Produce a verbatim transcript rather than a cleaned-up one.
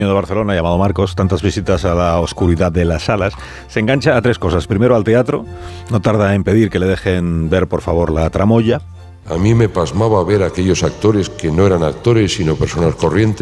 de Barcelona, llamado Marcos, tantas visitas a la oscuridad de las salas, se engancha a tres cosas. Primero, al teatro, no tarda en pedir que le dejen ver, por favor, La Tramoya. A mí me pasmaba ver a aquellos actores que no eran actores, sino personas corrientes.